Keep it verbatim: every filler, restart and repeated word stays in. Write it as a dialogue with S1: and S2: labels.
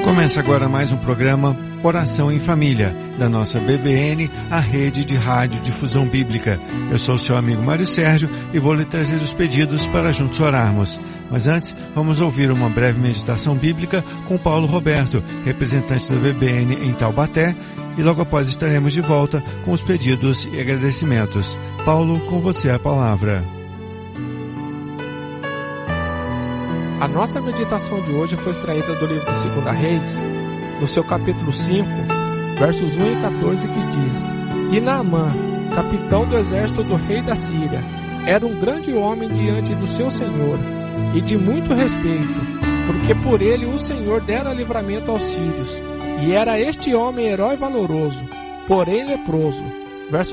S1: Começa agora mais um programa Oração em Família, da nossa B B N, a rede de rádio difusão bíblica. Eu sou o seu amigo Mário Sérgio e vou lhe trazer os pedidos para juntos orarmos. Mas antes, vamos ouvir uma breve meditação bíblica com Paulo Roberto, representante da B B N em Taubaté, e logo após estaremos de volta com os pedidos e agradecimentos. Paulo, com você a palavra.
S2: A nossa meditação de hoje foi extraída do livro de Segunda Reis, no seu capítulo cinco, versos um e quatorze, que diz: E Naamã, capitão do exército do rei da Síria, era um grande homem diante do seu senhor, e de muito respeito, porque por ele o Senhor dera livramento aos sírios, e era este homem herói valoroso, porém leproso. Verso